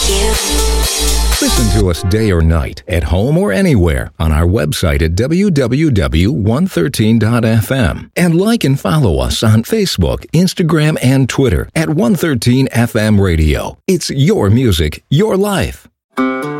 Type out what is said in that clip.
you. Listen to us day or night, at home or anywhere, on our website at www.113.fm. And like and follow us on Facebook, Instagram, and Twitter at 113 FM Radio. It's your music, your life.